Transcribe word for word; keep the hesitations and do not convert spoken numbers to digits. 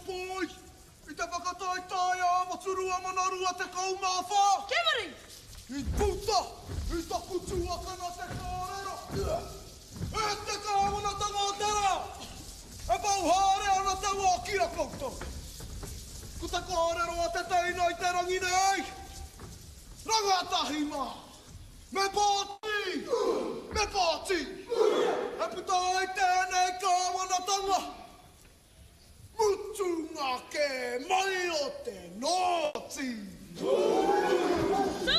poi! I te whakataitai a maturua manarua te kaumawha! Kimari! I puta! I taku tuakana te kōrero! E te kāwana tangotera! E pauhare ana te wākia koutou! Ko te kōrero a te teina i te rangi nei! Rangatahi mā! Me pāti! Me pāti! E puta ai tēnei kāwana tanga! Mutu ngā ke mai o te nōti!